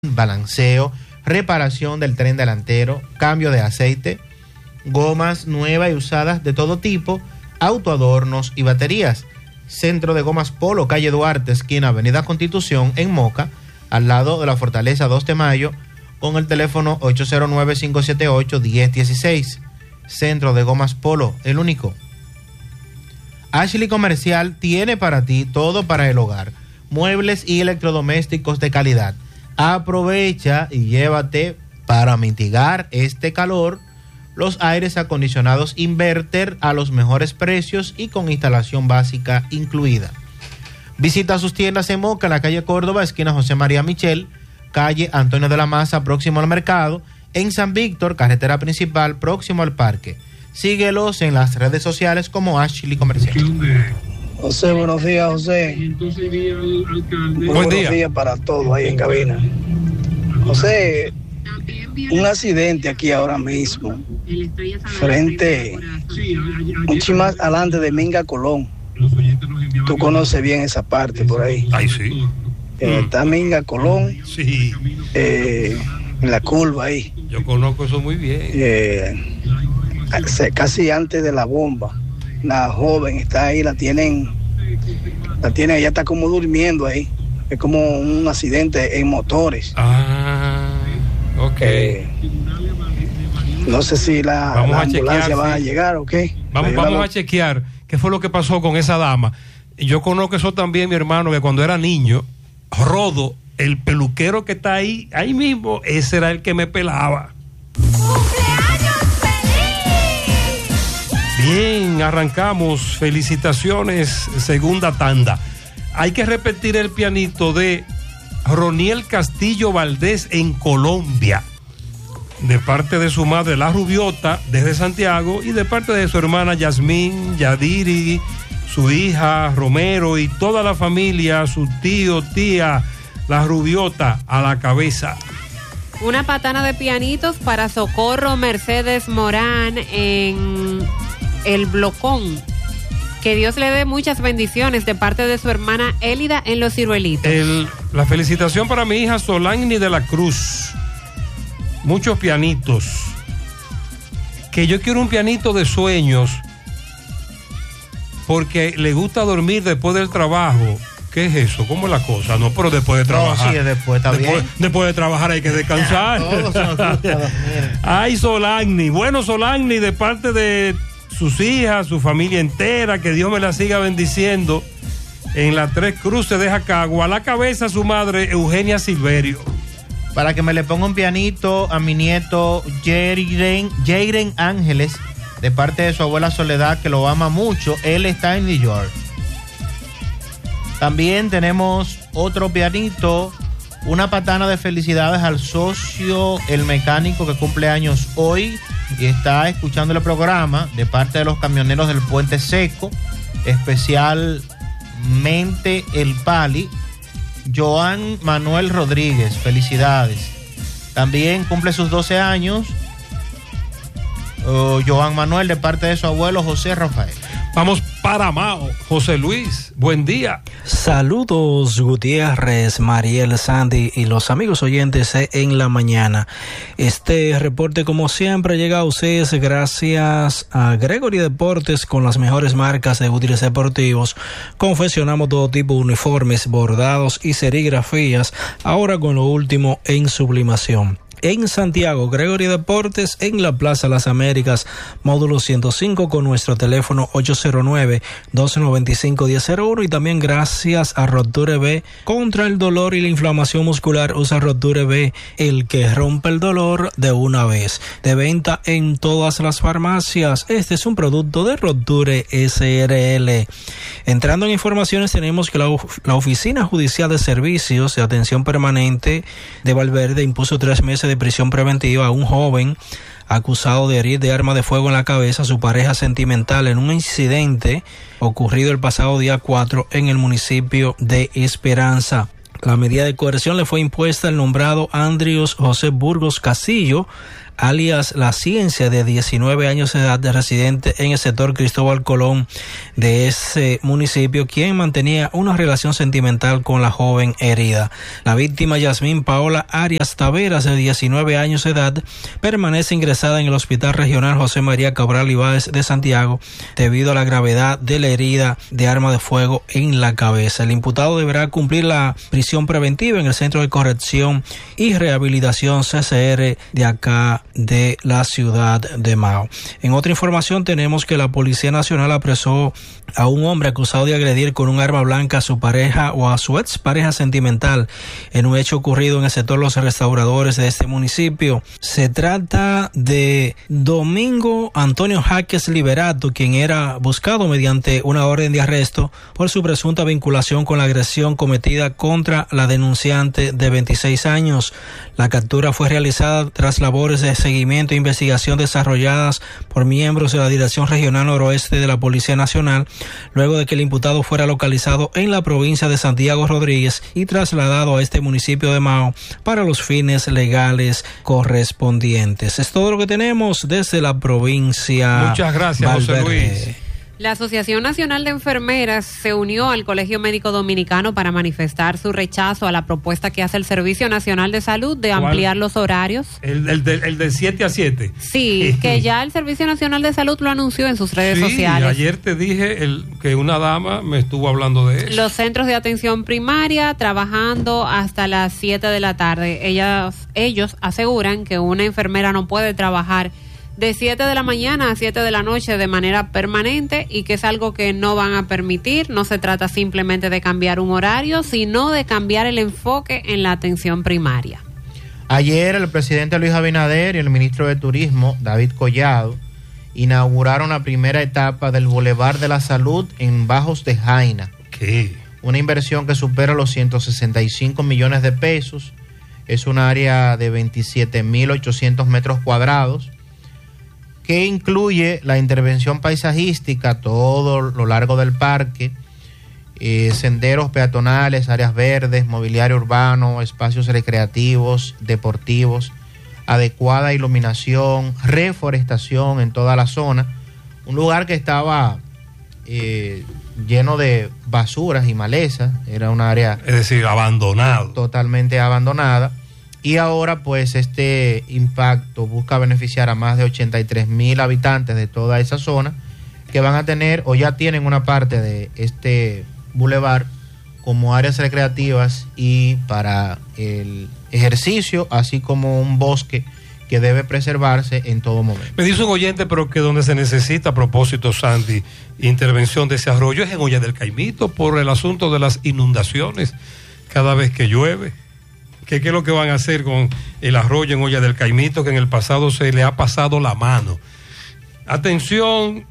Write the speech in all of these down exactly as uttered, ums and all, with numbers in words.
balanceo, reparación del tren delantero, cambio de aceite, gomas nuevas y usadas de todo tipo, autoadornos y baterías. Centro de Gomas Polo, calle Duarte, esquina Avenida Constitución, en Moca, al lado de la Fortaleza dos de Mayo, con el teléfono ocho cero nueve, cinco siete ocho, uno cero uno seis. Centro de Gomas Polo, el único. Ashley Comercial tiene para ti todo para el hogar, muebles y electrodomésticos de calidad. Aprovecha y llévate, para mitigar este calor, los aires acondicionados Inverter a los mejores precios y con instalación básica incluida. Visita sus tiendas en Moca, en la calle Córdoba, esquina José María Michel, calle Antonio de la Maza, próximo al mercado, en San Víctor, carretera principal, próximo al parque. Síguelos en las redes sociales como Ashley Comercial. José, buenos días, José. Buen día. Buenos días para todos ahí en cabina. José, un accidente aquí ahora mismo, frente, un chimás adelante de Minga Colón. Tú conoces bien esa parte por ahí. Ay, sí. Eh, está Minga Colón, sí. eh, en la curva ahí. Yo conozco eso muy bien. Eh, casi antes de la bomba. La joven está ahí, la tienen, la tienen, ella está como durmiendo ahí. Es como un accidente en motores. Ah, ok. Eh, no sé si la, vamos la a ambulancia chequear, va sí. a llegar o qué. Vamos, vamos a chequear qué fue lo que pasó con esa dama. Yo conozco eso también, mi hermano, que cuando era niño, Rodo, el peluquero que está ahí, ahí mismo, ese era el que me pelaba. Bien, arrancamos. Felicitaciones, segunda tanda. Hay que repetir el pianito de Roniel Castillo Valdés en Colombia, de parte de su madre La Rubiota desde Santiago y de parte de su hermana Yasmín, Yadiri, su hija Romero y toda la familia, su tío, tía La Rubiota a la cabeza. Una patana de pianitos para Socorro Mercedes Morán en El Blocón. Que Dios le dé muchas bendiciones de parte de su hermana Élida en Los Ciruelitos. El, la felicitación para mi hija Solani de la Cruz. Muchos pianitos. Que yo quiero un pianito de sueños porque le gusta dormir después del trabajo. ¿Qué es eso? ¿Cómo es la cosa? No, pero después de trabajar. No, sí, después está después, bien. Después de trabajar hay que descansar. Todos nos gusta dormir. Ay, Solani. Bueno, Solani, de parte de sus hijas, su familia entera, que Dios me la siga bendiciendo. En las Tres Cruces de Jacagua, a la cabeza su madre, Eugenia Silverio. Para que me le ponga un pianito a mi nieto Jairen, Jairen Ángeles, de parte de su abuela Soledad, que lo ama mucho. Él está en New York. También tenemos otro pianito, una patana de felicidades al socio, el mecánico que cumple años hoy y está escuchando el programa, de parte de los camioneros del Puente Seco, especialmente el Pali, Joan Manuel Rodríguez, felicidades. También cumple sus doce años, uh, Joan Manuel, de parte de su abuelo José Rafael. Vamos para Mao. José Luis, buen día. Saludos, Gutiérrez, Mariel, Sandy y los amigos oyentes en la mañana. Este reporte, como siempre, llega a ustedes gracias a Gregory Deportes, con las mejores marcas de útiles deportivos. Confeccionamos todo tipo de uniformes, bordados y serigrafías, ahora con lo último en sublimación. En Santiago, Gregory Deportes, en la Plaza Las Américas, módulo ciento cinco, con nuestro teléfono ocho cero nueve, dos nueve cinco, uno cero cero uno, y también gracias a Roture B. Contra el dolor y la inflamación muscular, usa Roture B, el que rompe el dolor de una vez. De venta en todas las farmacias. Este es un producto de Roture S R L. Entrando en informaciones, tenemos que la, la Oficina Judicial de Servicios de Atención Permanente de Valverde impuso tres meses de prisión preventiva a un joven acusado de herir de arma de fuego en la cabeza a su pareja sentimental en un incidente ocurrido el pasado día cuatro en el municipio de Esperanza. La medida de coerción le fue impuesta al nombrado Andrius José Burgos Casillo, alias La Ciencia, de diecinueve años de edad, de residente en el sector Cristóbal Colón de ese municipio, quien mantenía una relación sentimental con la joven herida. La víctima, Yasmín Paola Arias Taveras, de diecinueve años de edad, permanece ingresada en el Hospital Regional José María Cabral Ibáez de Santiago debido a la gravedad de la herida de arma de fuego en la cabeza. El imputado deberá cumplir la prisión preventiva en el Centro de Corrección y Rehabilitación C C R de acá de la ciudad de Mao. En otra información tenemos que la Policía Nacional apresó a un hombre acusado de agredir con un arma blanca a su pareja o a su ex pareja sentimental en un hecho ocurrido en el sector Los Restauradores de este municipio. Se trata de Domingo Antonio Jaques Liberato, quien era buscado mediante una orden de arresto por su presunta vinculación con la agresión cometida contra la denunciante de veintiséis años. La captura fue realizada tras labores de seguimiento e investigación desarrolladas por miembros de la Dirección Regional Noroeste de la Policía Nacional, luego de que el imputado fuera localizado en la provincia de Santiago Rodríguez y trasladado a este municipio de Mao para los fines legales correspondientes. Es todo lo que tenemos desde la provincia. Muchas gracias, Valverde. José Luis. La Asociación Nacional de Enfermeras se unió al Colegio Médico Dominicano para manifestar su rechazo a la propuesta que hace el Servicio Nacional de Salud de ampliar los horarios. El, el, de, el de siete a siete. Sí, que ya el Servicio Nacional de Salud lo anunció en sus redes sí, sociales. Ayer te dije el, que una dama me estuvo hablando de eso. Los centros de atención primaria trabajando hasta las siete de la tarde. Ellas, ellos aseguran que una enfermera no puede trabajar de siete de la mañana a siete de la noche de manera permanente y que es algo que no van a permitir. No se trata simplemente de cambiar un horario, sino de cambiar el enfoque en la atención primaria. Ayer el presidente Luis Abinader y el ministro de Turismo, David Collado, inauguraron la primera etapa del Boulevard de la Salud en Bajos de Jaina. ¿Qué? Una inversión que supera los ciento sesenta y cinco millones de pesos. Es un área de veintisiete mil ochocientos metros cuadrados, que incluye la intervención paisajística todo lo largo del parque, eh, senderos peatonales, áreas verdes, mobiliario urbano, espacios recreativos, deportivos, adecuada iluminación, reforestación en toda la zona. Un lugar que estaba eh, lleno de basuras y malezas, era un área... Es decir, abandonado. Totalmente abandonada. Y ahora pues este impacto busca beneficiar a más de ochenta y tres mil habitantes de toda esa zona que van a tener o ya tienen una parte de este bulevar como áreas recreativas y para el ejercicio, así como un bosque que debe preservarse en todo momento. Me dice un oyente, pero que donde se necesita, a propósito, Sandy, intervención de ese arroyo es en Olla del Caimito por el asunto de las inundaciones cada vez que llueve. ¿Qué, ¿Qué es lo que van a hacer con el arroyo en Olla del Caimito, que en el pasado se le ha pasado la mano? Atención,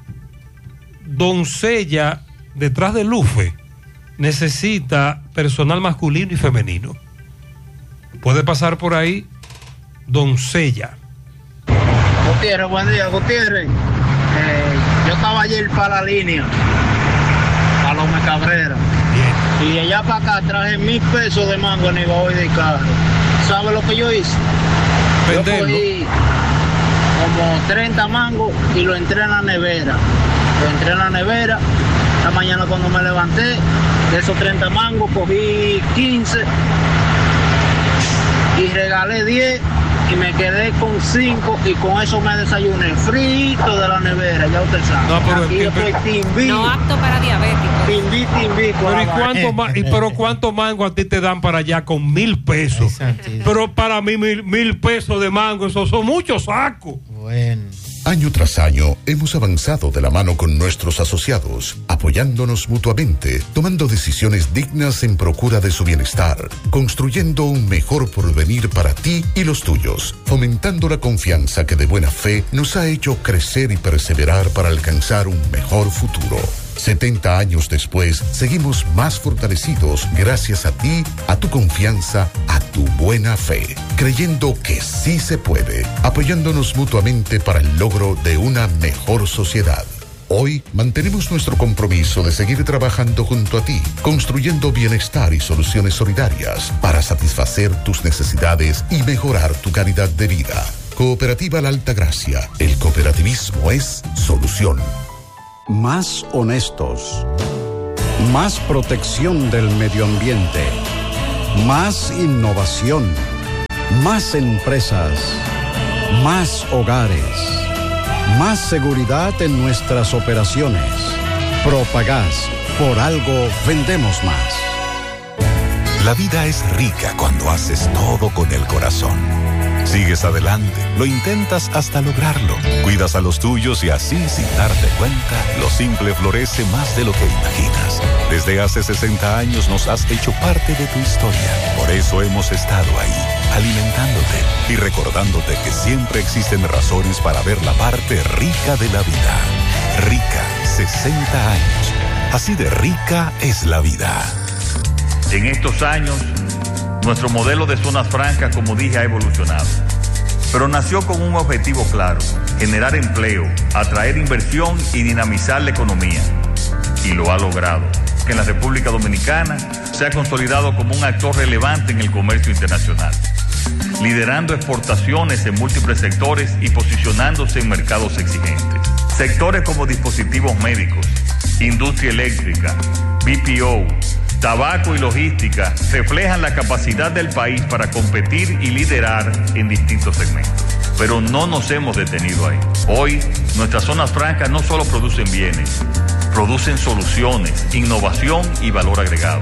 Doncella, detrás de Lufe, necesita personal masculino y femenino. Puede pasar por ahí, Doncella. Gutiérrez, buen día, Gutiérrez. Eh, yo estaba ayer para la línea, para Lome Cabrera. Bien. Y allá para acá traje mil pesos de mango en el baúl del carro. ¿Sabe lo que yo hice? Venderlo. Yo cogí como treinta mangos y lo entré en la nevera. Lo entré en la nevera. Esta mañana cuando me levanté, de esos treinta mangos cogí quince y regalé diez y me quedé con cinco y con eso me desayuné frito de la nevera, ya usted sabe. No, pero aquí el, estoy timbí. No apto para diabéticos. Timbí, timbí. Pero ¿y cuánto, ma y, pero cuánto mango a ti te dan para allá con mil pesos? Pero para mí mil, mil pesos de mango, eso son muchos sacos. Bueno. Año tras año hemos avanzado de la mano con nuestros asociados, apoyándonos mutuamente, tomando decisiones dignas en procura de su bienestar, construyendo un mejor porvenir para ti y los tuyos, fomentando la confianza que de buena fe nos ha hecho crecer y perseverar para alcanzar un mejor futuro. setenta años después, seguimos más fortalecidos gracias a ti, a tu confianza, a tu buena fe, creyendo que sí se puede, apoyándonos mutuamente para el logro de una mejor sociedad. Hoy mantenemos nuestro compromiso de seguir trabajando junto a ti, construyendo bienestar y soluciones solidarias para satisfacer tus necesidades y mejorar tu calidad de vida. Cooperativa La Altagracia. El cooperativismo es solución. Más honestos. Más protección del medio ambiente. Más innovación. Más empresas. Más hogares. Más seguridad en nuestras operaciones. Propagás. Por algo vendemos más. La vida es rica cuando haces todo con el corazón. Sigues adelante, lo intentas hasta lograrlo. Cuidas a los tuyos y así, sin darte cuenta, lo simple florece más de lo que imaginas. Desde hace sesenta años nos has hecho parte de tu historia. Por eso hemos estado ahí, alimentándote y recordándote que siempre existen razones para ver la parte rica de la vida. Rica, sesenta años. Así de rica es la vida. En estos años, nuestro modelo de zonas francas, como dije, ha evolucionado. Pero nació con un objetivo claro: generar empleo, atraer inversión y dinamizar la economía. Y lo ha logrado. Que en la República Dominicana se ha consolidado como un actor relevante en el comercio internacional, liderando exportaciones en múltiples sectores y posicionándose en mercados exigentes. Sectores como dispositivos médicos, industria eléctrica, B P O, tabaco y logística reflejan la capacidad del país para competir y liderar en distintos segmentos. Pero no nos hemos detenido ahí. Hoy, nuestras zonas francas no solo producen bienes, producen soluciones, innovación y valor agregado.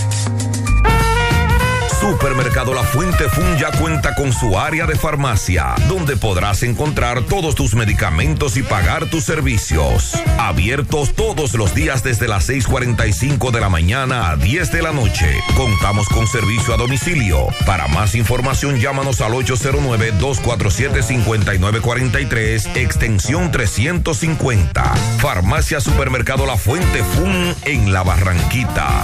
Supermercado La Fuente Fun ya cuenta con su área de farmacia, donde podrás encontrar todos tus medicamentos y pagar tus servicios. Abiertos todos los días desde las seis cuarenta y cinco de la mañana a diez de la noche. Contamos con servicio a domicilio. Para más información, llámanos al ocho cero nueve, dos cuatro siete, cinco nueve cuatro tres, extensión trescientos cincuenta. Farmacia Supermercado La Fuente Fun en La Barranquita.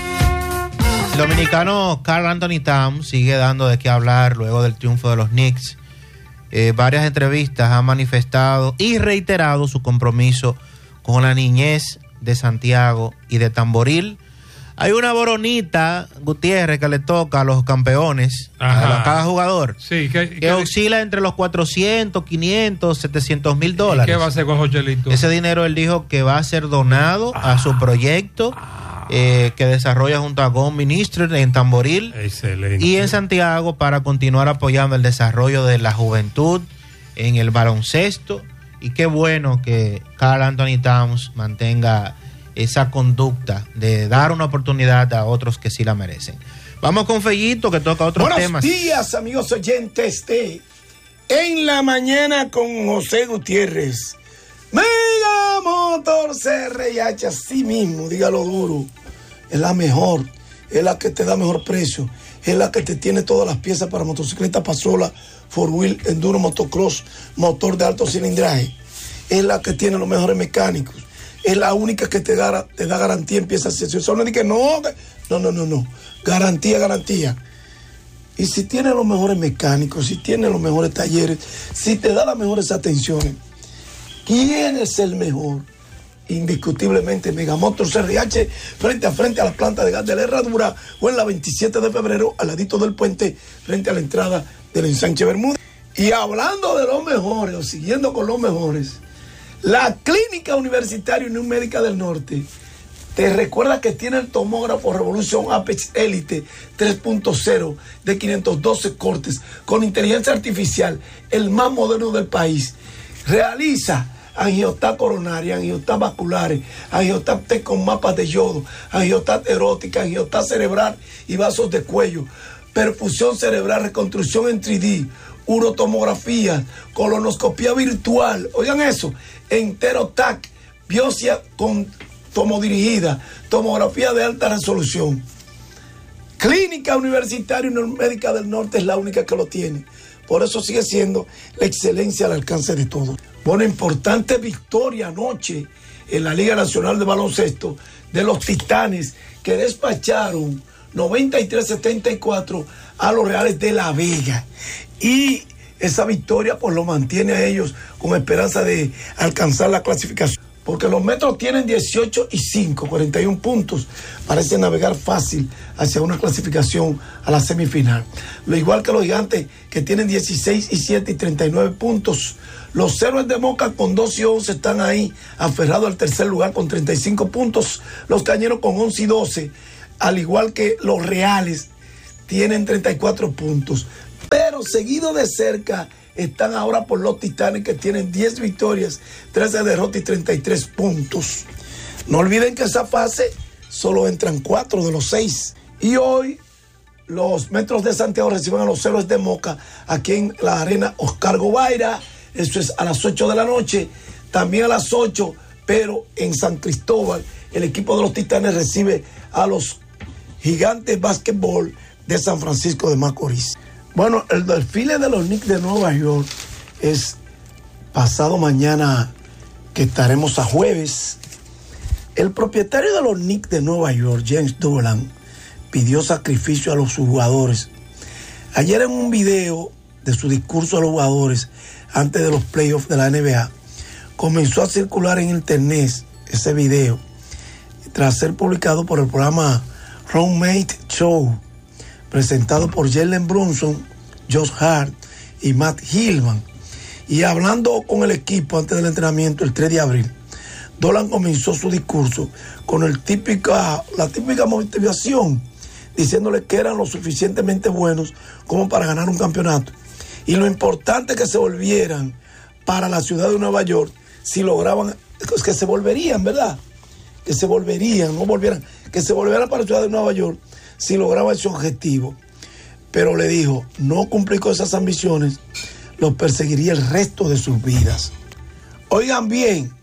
El dominicano Karl Anthony Towns sigue dando de qué hablar luego del triunfo de los Knicks. Eh, varias entrevistas han manifestado y reiterado su compromiso con la niñez de Santiago y de Tamboril. Hay una boronita, Gutiérrez, que le toca a los campeones, Ajá. a cada jugador, sí, que, que, que oscila entre los cuatrocientos, quinientos, setecientos mil dólares. ¿Qué va a hacer con Jochelito? Ese dinero él dijo que va a ser donado ah. a su proyecto. Ah. Eh, que desarrolla junto a Go Ministry en Tamboril. Excelente. Y en Santiago para continuar apoyando el desarrollo de la juventud en el baloncesto. Y qué bueno que Karl Anthony Towns mantenga esa conducta de dar una oportunidad a otros que sí la merecen. Vamos con Fellito, que toca otros Buenos temas. Buenos días, amigos oyentes de En la Mañana con José Gutiérrez. Mega Motor C R H, así mismo, dígalo duro. Es la mejor, es la que te da mejor precio, es la que te tiene todas las piezas para motocicleta, pasola, four wheel, enduro, motocross, motor de alto cilindraje. Es la que tiene los mejores mecánicos. Es la única que te da, te da garantía en piezas y accesorios. No dice que no, no, no, no, no. Garantía, garantía. Y si tiene los mejores mecánicos, si tiene los mejores talleres, si te da las mejores atenciones, ¿quién es el mejor? Indiscutiblemente Megamotor C R H, frente a frente a la planta de gas de la Herradura, o en la veintisiete de febrero, al ladito del puente, frente a la entrada del ensanche Bermúdez. Y hablando de los mejores, o siguiendo con los mejores, la Clínica Universitaria Unión Médica del Norte te recuerda que tiene el tomógrafo Revolution Apex Elite tres punto cero de quinientos doce cortes con inteligencia artificial, el más moderno del país. Realiza angiostat coronaria, angiostat vasculares, angiostat T con mapas de yodo, angiostat erótica, angiostat cerebral y vasos de cuello, perfusión cerebral, reconstrucción en tres D, urotomografía, colonoscopía virtual, oigan eso, enterotac, biopsia con tomodirigida, tomografía de alta resolución. Clínica Universitaria Unión Médica del Norte es la única que lo tiene. Por eso sigue siendo la excelencia al alcance de todos. Una importante victoria anoche en la Liga Nacional de Baloncesto de los Titanes, que despacharon noventa y tres a setenta y cuatro a los Reales de La Vega. Y esa victoria pues lo mantiene a ellos con esperanza de alcanzar la clasificación. porque los Metros tienen dieciocho y cinco, cuarenta y uno puntos. Parece navegar fácil hacia una clasificación a la semifinal. Lo igual que los Gigantes, que tienen dieciséis y siete y treinta y nueve puntos. Los Héroes de Moca con dos y once están ahí, aferrados al tercer lugar con treinta y cinco puntos. Los Cañeros con once y doce, al igual que los Reales, tienen treinta y cuatro puntos. Pero seguido de cerca están ahora por los Titanes, que tienen diez victorias, trece derrotas y treinta y tres puntos. No olviden que esa fase solo entran cuatro de los seis. Y hoy los Metros de Santiago reciben a los Héroes de Moca aquí en la arena Oscar Gobaira. Eso es a las ocho de la noche. También a las ocho, pero en San Cristóbal, el equipo de los Titanes recibe a los Gigantes Básquetbol de San Francisco de Macorís. Bueno, el desfile de los Knicks de Nueva York es pasado mañana, que estaremos a jueves. El propietario de los Knicks de Nueva York, James Dolan, pidió sacrificio a los jugadores. Ayer, en un video de su discurso a los jugadores antes de los playoffs de la N B A, comenzó a circular en internet ese video tras ser publicado por el programa Roommate Show, presentado por Jalen Brunson, Josh Hart y Matt Hillman. Y hablando con el equipo antes del entrenamiento el tres de abril, Dolan comenzó su discurso con el típica, la típica motivación, diciéndole que eran lo suficientemente buenos como para ganar un campeonato, y lo importante que se volvieran para la ciudad de Nueva York si lograban, que se volverían, ¿verdad? Que se volverían, no volvieran, que se volvieran para la ciudad de Nueva York si lograban ese objetivo. Pero le dijo, no cumplir con esas ambiciones, los perseguiría el resto de sus vidas. Oigan bien,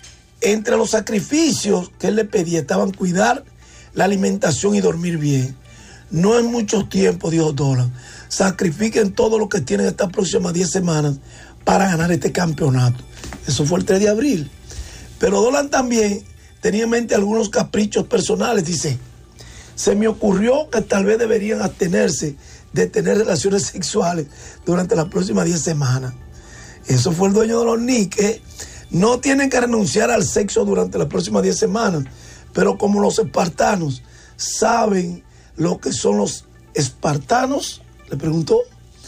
entre los sacrificios que él le pedía estaban cuidar la alimentación y dormir bien. No en mucho tiempo, dijo Dolan, sacrifiquen todo lo que tienen estas próximas diez semanas para ganar este campeonato. Eso fue el tres de abril. Pero Dolan también tenía en mente algunos caprichos personales. Dice, se me ocurrió que tal vez deberían abstenerse de tener relaciones sexuales durante las próximas diez semanas. Eso fue el dueño de los Knicks. ¿eh? No tienen que renunciar al sexo durante las próximas diez semanas, pero como los espartanos saben lo que son los espartanos, le preguntó,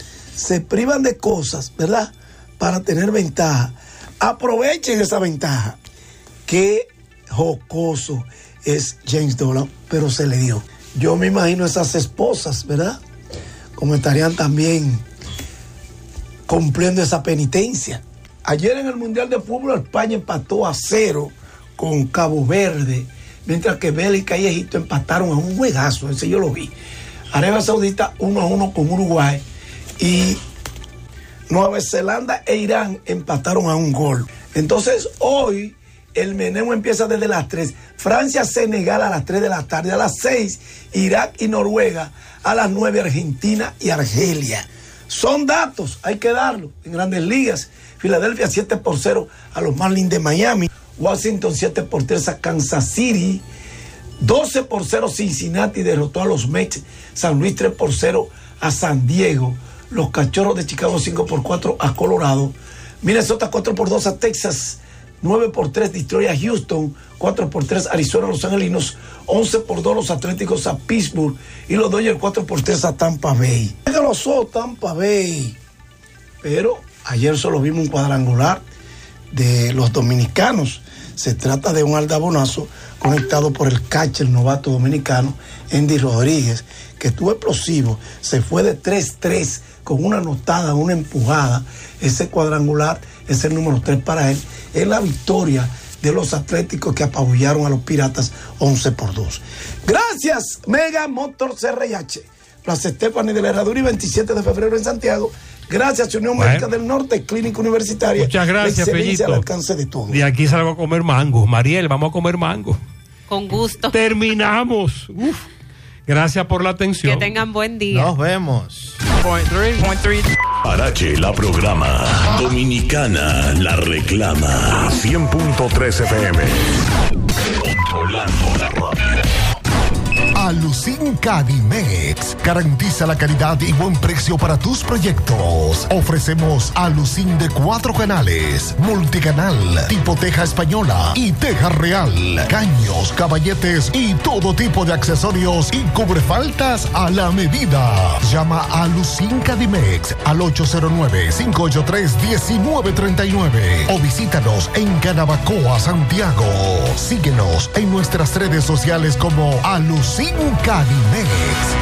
se privan de cosas, ¿verdad?, para tener ventaja. Aprovechen esa ventaja. Qué jocoso es James Dolan, pero se le dio. Yo me imagino esas esposas, ¿verdad?, como estarían también cumpliendo esa penitencia. Ayer en el Mundial de Fútbol, España empató a cero con Cabo Verde, mientras que Bélgica y Egipto empataron a un juegazo, ese yo lo vi. Arabia Saudita uno a uno con Uruguay, y Nueva Zelanda e Irán empataron a un gol. Entonces hoy el meneo empieza desde las tres. Francia, Senegal a las tres de la tarde. A las seis, Irak y Noruega. A las nueve, Argentina y Argelia. Son datos, hay que darlo. En Grandes Ligas, Filadelfia siete por cero a los Marlins de Miami. Washington siete por tres a Kansas City. doce por cero Cincinnati derrotó a los Mets. San Luis tres por cero a San Diego. Los Cachorros de Chicago cinco por cuatro a Colorado. Minnesota cuatro por dos a Texas. nueve por tres Detroit a Houston. cuatro por tres Arizona a Los Angelinos. once por dos los Atléticos a Pittsburgh. Y los Dodgers cuatro por tres a Tampa Bay. Glosó Tampa Bay. Pero ayer solo vimos un cuadrangular de los dominicanos. Se trata de un aldabonazo conectado por el catcher novato dominicano Andy Rodríguez, que estuvo explosivo. Se fue de tres tres con una anotada, una empujada. Ese cuadrangular es el número tres para él. Es la victoria de los Atléticos, que apabullaron a los Piratas once por dos. Gracias, Mega Motors R H. Plaza Estefani de la Herradura y veintisiete de febrero en Santiago. Gracias, Unión bueno. Médica del Norte, Clínica Universitaria. Muchas gracias, Fellito. Al alcance de todos. De aquí salgo a comer mango. Mariel, vamos a comer mango. Con gusto. Terminamos. Uf. Gracias por la atención. Que tengan buen día. Nos vemos. Parache la programa. Dominicana la reclama. cien punto tres F M. Controlando la radio. Alucin Cadimex. Garantiza la calidad y buen precio para tus proyectos. Ofrecemos Alucin de cuatro canales, multicanal, tipo teja española y teja real, caños, caballetes y todo tipo de accesorios y cubrefaltas a la medida. Llama a Alucin Cadimex al ocho cero nueve, cinco ocho tres, uno nueve tres nueve o visítanos en Canabacoa, Santiago. Síguenos en nuestras redes sociales como Alucin Cadimex.